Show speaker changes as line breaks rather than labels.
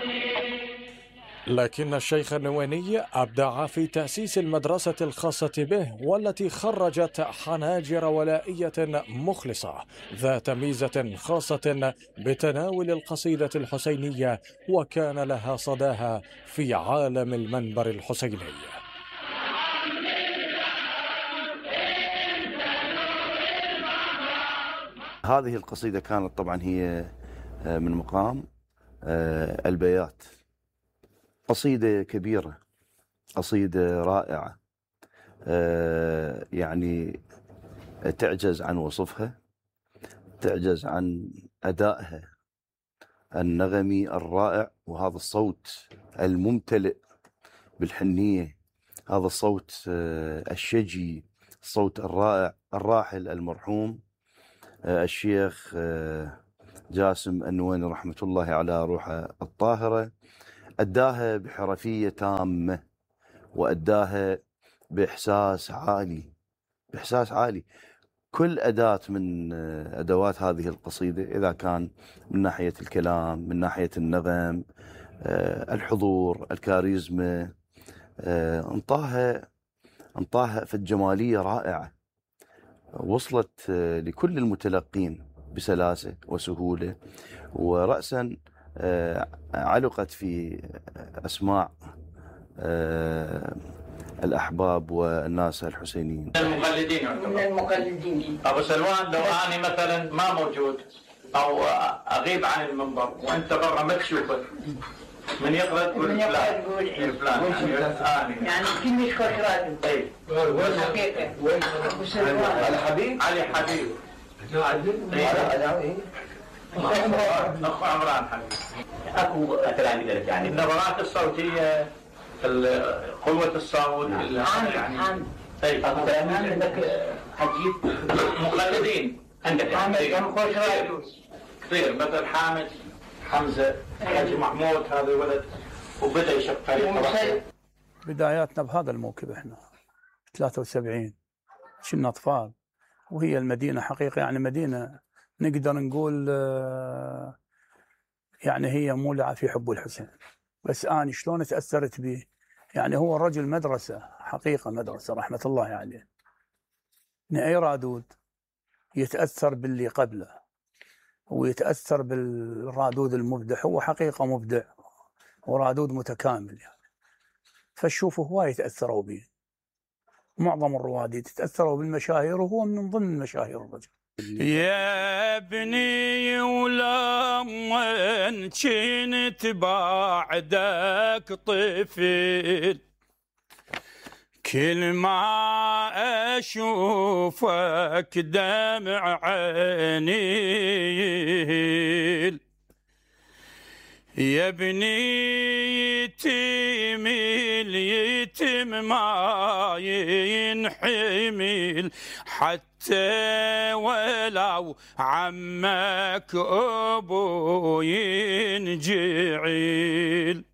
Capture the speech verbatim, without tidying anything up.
لكن الشيخ النويني أبدع في تأسيس المدرسة الخاصة به، والتي خرجت حناجر ولائية مخلصة ذات ميزة خاصة بتناول القصيدة الحسينية، وكان لها صداها في عالم المنبر الحسيني.
هذه القصيدة كانت طبعا هي من مقام البيات، قصيدة كبيرة، قصيدة رائعة، يعني تعجز عن وصفها، تعجز عن أدائها النغمي الرائع، وهذا الصوت الممتلئ بالحنية، هذا الصوت الشجي، الصوت الرائع الراحل المرحوم الشيخ جاسم النويني رحمة الله على روحه الطاهرة. أداها بحرفية تامة، وأداها بإحساس عالي، بإحساس عالي. كل أداة من أدوات هذه القصيدة، إذا كان من ناحية الكلام، من ناحية النغم، الحضور، الكاريزما، انطاها انطاها في الجمالية رائعة، وصلت لكل المتلقين بسلاسة وسهولة، ورأسا علقت في أسماع الأحباب والناس الحسينيين.
من المقلدين
من المقلدين.
أبو سلمان، لو أنا مثلا ما موجود أو أغيب عن المنبر وأنت برا ما تشوفك، من يقرأ تقول فلان فلان،
يعني كل يشكر شراتي.
طيب
الحقيقة أبو سلمان
علي حبيب، علي حبيب أخو عمران حبيب.
أكو كلام يقولك يعني
النبرات الصوتية، قوة الصوت
يعني.
طيب
أكو كلام عندك حجيب
مقلدين
عندك
حامد كم خوش راتي
كثير، مثل حامد حمزة، حاجي محمود، هذا الولد وبدأ يشق فريق.
بداياتنا بهذا الموكب احنا ثلاثة وسبعين، كنا أطفال، وهي المدينة حقيقة يعني مدينة نقدر نقول يعني هي مولعة في حب الحسين. بس أنا شلون تأثرت به، يعني هو رجل مدرسة حقيقة، مدرسة رحمة الله عليه يعني. أي رادود يتأثر باللي قبله ويتأثر بالرادود المبدع، هو حقيقة مبدع ورادود متكامل يعني. فالشوفوا هواي يتأثروا به، معظم الروادي تتأثروا بالمشاهير، وهو من ضمن المشاهير الرجل. يا ابني ولما كنت بعدك طفل، كل ما أشوفك دمع عيني، يا ابني يتيم اليتم ما ينحمل، حتى ولو عمك أبو ينجعل.